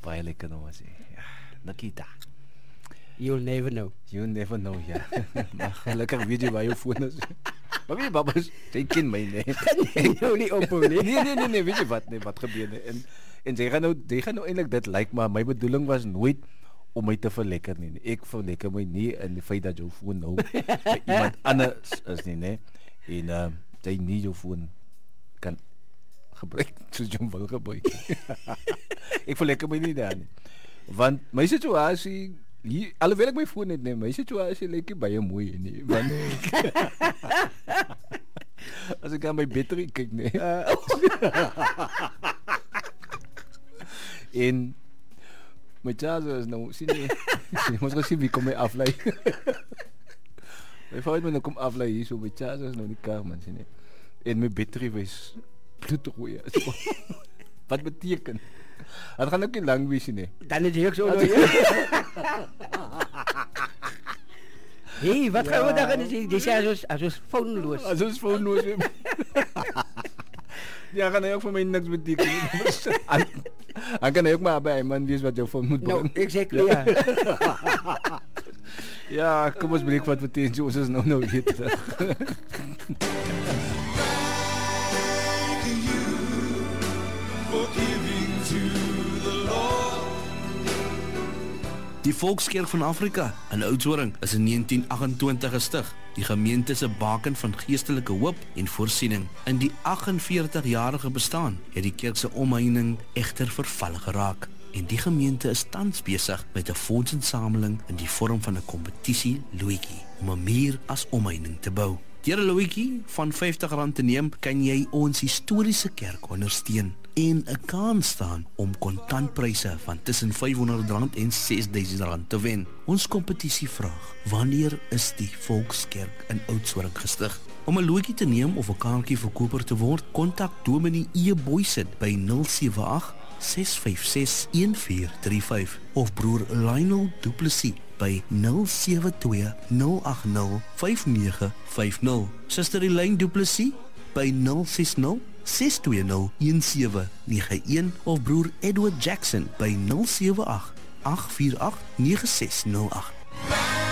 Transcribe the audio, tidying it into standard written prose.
baie lekker nou as ja, Nikita. You'll never know. You never know, ja. Maar gelukkig weet jy waar jou foon is. Maar weet jy, babas, jy ken my, nee. Nou nie ophou nie. Nee, weet jy wat gebeur nie. En jy gaan nou eintlik dit lyk, maar my bedoeling was nooit om my te verlekker nie. Ek verlekker my nie in die feit dat jou foon nou by iemand anders is nie, nee. En jy nie jou foon kan gebruik soos jy hom wil gebruik. Ek verlekker my nie daar nie. Want my situasie hier, alhoewel ek my foon het neem, my situasie lyk nie baie mooi nie. Want as ek aan my battery kyk nie. En my charger is nou, sien jy, ons gaan sien wie kom my aflei. My vrou het my nou kom aflei hier, so my charger is nou nie kar, man, sien jy. En my battery wees bloedrooi. Wat beteken? Het gaan ook nie lang wees nie. Dan is ek so nou. Hey, wat gaan we dan doen? Dis as ons foonloos. As ons foonloos. Ja, gaan hy ook vir my niks beteken. Ek kan ook maar by man wees wat jou foon moet bring. No, exactly, ja. Ja, kom ons breek wat verteen, ons is nou weer terug. Die Volkskerk van Afrika in Oudtshoorn is in 1928 gestig. Die gemeente se baken van geestelike hoop en voorsiening. In die 48-jarige bestaan het die kerk se omheining egter verval geraak. En die gemeente is tans besig met 'n fondsinsameling in die vorm van 'n kompetisie loetjie om 'n muur as omheining te bou. Deur 'n loetjie van R50 te neem, kan jy ons historiese kerk ondersteun en 'n kans staan om kontantpryse van tussen R500 en R6000 te wen. Ons kompetisie vraag: wanneer is die Volkskerk in Oudtshoorn gestig? Om 'n loetjie te neem of 'n kaartjie verkoper te word, kontak Dominee E. Boysen by 078 656-1435 of broer Lionel Du Plessis by 072-080-5950. Suster Elaine Du Plessis by 060-620-1791 of broer Edward Jackson by 078-848-9608.